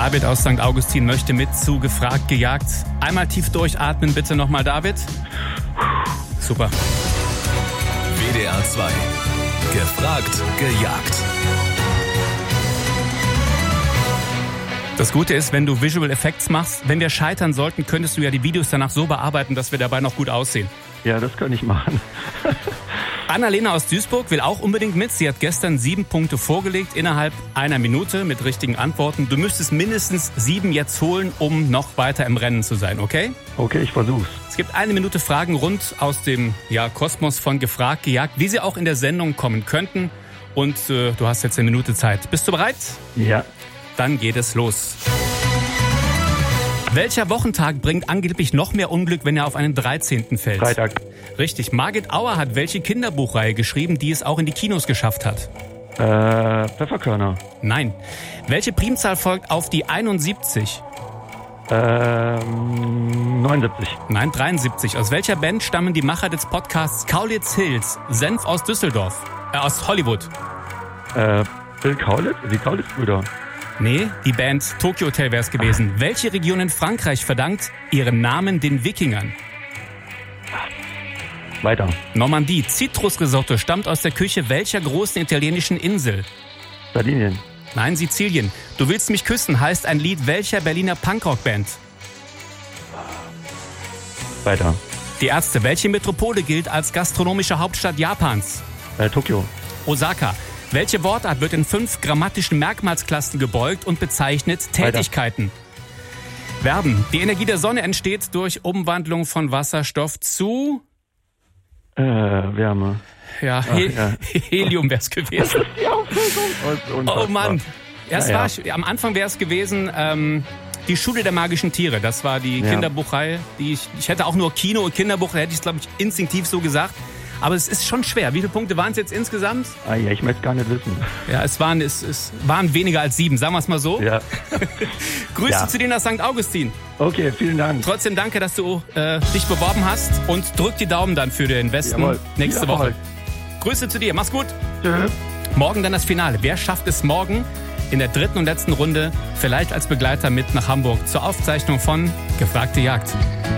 David aus St. Augustin möchte mit zu Gefragt gejagt. Einmal tief durchatmen, bitte nochmal, David. Super. WDR 2. Gefragt gejagt. Das Gute ist, wenn du Visual Effects machst, wenn wir scheitern sollten, könntest du ja die Videos danach so bearbeiten, dass wir dabei noch gut aussehen. Ja, das kann ich machen. Annalena aus Duisburg will auch unbedingt mit. Sie hat gestern 7 Punkte vorgelegt innerhalb einer Minute mit richtigen Antworten. Du müsstest mindestens 7 jetzt holen, um noch weiter im Rennen zu sein, okay? Okay, ich versuch's. Es gibt 1 Minute Fragen rund aus dem Kosmos von Gefragt gejagt, wie sie auch in der Sendung kommen könnten. Und du hast jetzt 1 Minute Zeit. Bist du bereit? Ja. Dann geht es los. Welcher Wochentag bringt angeblich noch mehr Unglück, wenn er auf einen 13. fällt? Freitag. Richtig. Margit Auer hat welche Kinderbuchreihe geschrieben, die es auch in die Kinos geschafft hat? Pfefferkörner. Nein. Welche Primzahl folgt auf die 71? 79. Nein, 73. Aus welcher Band stammen die Macher des Podcasts Kaulitz Hills? Senf aus Düsseldorf. Aus Hollywood. Bill Kaulitz? Die Kaulitz-Brüder. Nee, die Band Tokyo Hotel wäre es gewesen. Welche Region in Frankreich verdankt ihren Namen den Wikingern? Weiter. Normandie. Zitrusrisotto stammt aus der Küche welcher großen italienischen Insel? Sardinien. Nein, Sizilien. Du willst mich küssen heißt ein Lied welcher Berliner Punkrock-Band? Weiter. Die Ärzte. Welche Metropole gilt als gastronomische Hauptstadt Japans? Tokio. Osaka. Welche Wortart wird in 5 grammatischen Merkmalsklassen gebeugt und bezeichnet Tätigkeiten? Verben. Die Energie der Sonne entsteht durch Umwandlung von Wasserstoff zu... Wärme. Ja, Helium wäre es gewesen. Oh Mann. Am Anfang wäre es gewesen... die Schule der magischen Tiere, das war die Kinderbuchreihe. Ich hätte auch nur Kino und Kinderbuch, da hätte ich es, glaube ich, instinktiv so gesagt. Aber es ist schon schwer. Wie viele Punkte waren es jetzt insgesamt? Ich möchte gar nicht wissen. Ja, es waren weniger als 7, sagen wir es mal so. Ja. Grüße zu dir nach St. Augustin. Okay, vielen Dank. Trotzdem danke, dass du dich beworben hast und drück die Daumen dann für den Westen nächste Woche. Grüße zu dir, mach's gut. Tschüss. Morgen dann das Finale. Wer schafft es morgen in der 3. und letzten Runde vielleicht als Begleiter mit nach Hamburg zur Aufzeichnung von Gefragte Jagd?